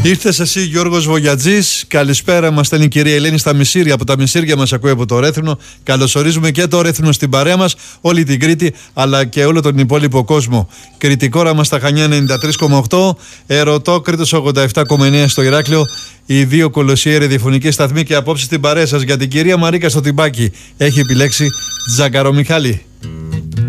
Ήρθες εσύ Γιώργος Βογιατζής, καλησπέρα, μας στέλνει η κυρία Ελένη στα Μισήρια. Από τα Μισήρια μας ακούει από το Ρέθυμνο. Καλωσορίζουμε και το Ρέθυμνο στην παρέα μας, όλη την Κρήτη αλλά και όλο τον υπόλοιπο κόσμο. Κρητικόρα μας στα Χανιά 93,8, Ερωτό Κρήτος 87,9 στο Ηράκλειο, οι δύο κολοσσιαίοι ραδιοφωνικοί σταθμοί και απόψε στην παρέα σας για την κυρία Μαρίκα στο Τυμπάκι. Έχει επιλέξει Τζακαρομιχάλη.